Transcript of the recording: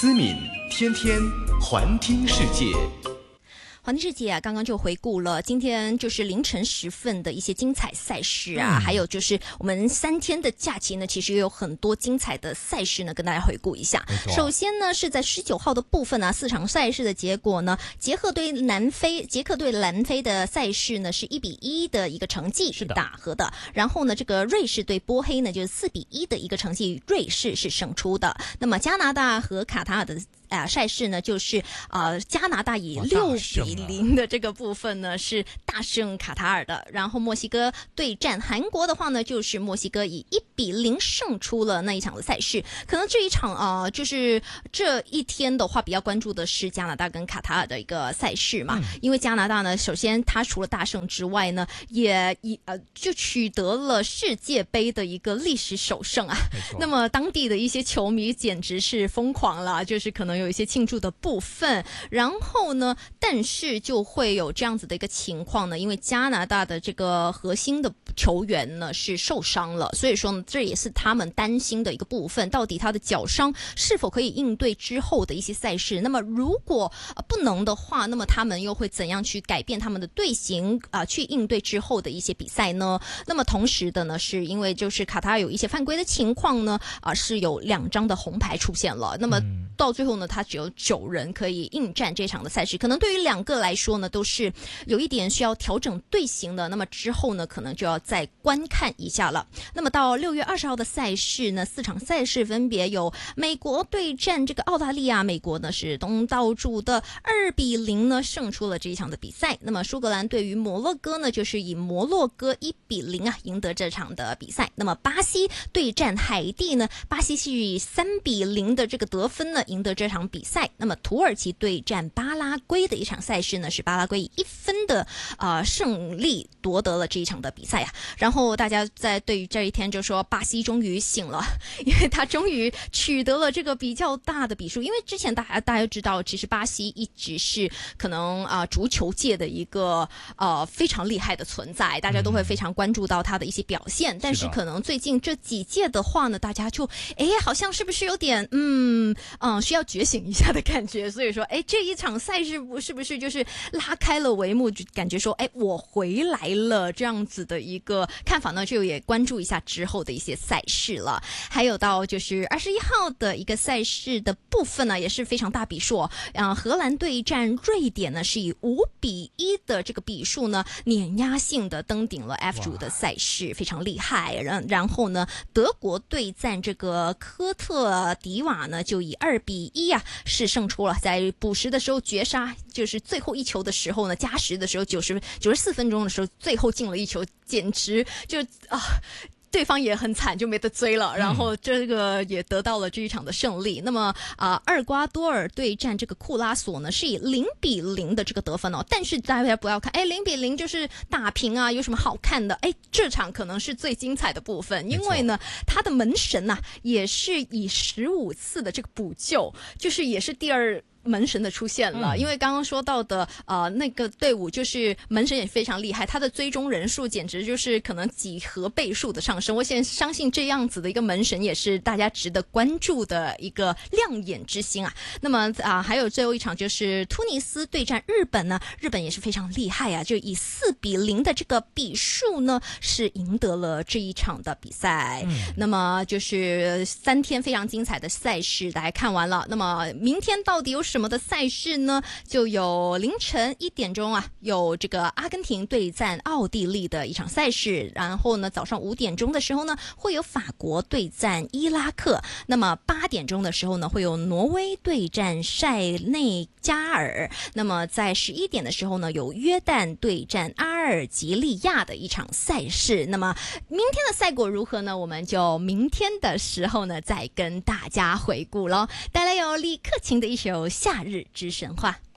思敏天天环听世界。 环听世界啊，刚刚就回顾了今天就是凌晨时分的一些精彩赛事啊，还有就是我们3天的假期呢，其实也有很多精彩的赛事呢，跟大家回顾一下。首先呢是在19号的部分啊，4场赛事的结果呢，捷克对南非的赛事呢是1-1的一个成绩是打和的，然后呢这个瑞士对波黑呢就是4-1的一个成绩，瑞士是胜出的。那么加拿大和卡塔尔的赛事呢，就是加拿大以6-0的这个部分呢是大胜卡塔尔的，然后墨西哥对战韩国的话呢，就是墨西哥以1-0胜出了那一场的赛事。可能这一场就是这一天的话，比较关注的是加拿大跟卡塔尔的一个赛事嘛，因为加拿大呢，首先他除了大胜之外呢，也就取得了世界杯的一个历史首胜啊。那么当地的一些球迷简直是疯狂了，就是可能有一些庆祝的部分，然后呢，但是就会有这样子的一个情况呢，因为加拿大的这个核心的球员呢是受伤了，所以说呢，这也是他们担心的一个部分，到底他的脚伤是否可以应对之后的一些赛事。那么如果不能的话，那么他们又会怎样去改变他们的队形去应对之后的一些比赛呢？那么同时的呢，是因为就是卡塔尔有一些犯规的情况呢，是有2张的红牌出现了，那么到最后呢，他只有9人可以应战这场的赛事，可能对于2个来说呢，都是有一点需要调整队形的。那么之后呢，可能就要再观看一下了。那么到6月20号的赛事呢，4场赛事分别有美国对战这个澳大利亚，美国呢是东道主的2-0呢胜出了这一场的比赛。那么苏格兰对于摩洛哥呢，就是以摩洛哥1-0赢得这场的比赛。那么巴西对战海地呢，巴西是以3-0的这个得分呢赢得这场比赛。那么土耳其对战巴拉圭的一场赛事呢，是巴拉圭以1分的胜利夺得了这一场的比赛啊。然后大家在对于这一天就说巴西终于醒了，因为他终于取得了这个比较大的比数。因为之前大家知道，其实巴西一直是可能足球界的一个非常厉害的存在，大家都会非常关注到他的一些表现。但是可能最近这几届的话呢，大家就好像是不是有点需要觉醒一下的感觉。所以说这一场赛事是不是就是拉开了帷幕，就感觉说我回来了这样子的一个看法呢，就也关注一下之后的一些赛事了。还有到就是21号的一个赛事的部分呢，也是非常大比数荷兰对战瑞典呢，是以5-1的这个比数呢碾压性的登顶了 F 组的赛事，非常厉害。然后呢，德国对战这个科特迪瓦呢，就以2-1是胜出了，在补时的时候绝杀，就是最后一球的时候呢，加时的时候94分钟的时候，最后进了一球，简直就对方也很惨，就没得追了，然后这个也得到了这一场的胜利。那么厄瓜多尔对战这个库拉索呢，是以0-0的这个得分哦。但是大家不要看0-0就是打平啊，有什么好看的？这场可能是最精彩的部分，因为呢，他的门神也是以15次的这个补救，就是也是第2门神的出现了。因为刚刚说到的那个队伍就是门神也非常厉害，他的追踪人数简直就是可能几何倍数的上升。我现在相信这样子的一个门神也是大家值得关注的一个亮眼之星啊。那么还有最后一场就是突尼斯对战日本呢，日本也是非常厉害啊，就以4-0的这个比数呢是赢得了这一场的比赛。那么就是3天非常精彩的赛事大家看完了，那么明天到底有什么的赛事呢？就有凌晨1点钟有这个阿根廷对战奥地利的一场赛事，然后呢早上5点钟的时候呢会有法国对战伊拉克，那么8点钟的时候呢会有挪威对战塞内加尔，那么在11点的时候呢有约旦对战阿尔及利亚的一场赛事。那么明天的赛果如何呢？我们就明天的时候呢再跟大家回顾咯。带来有李克勤的一首夏日之神话。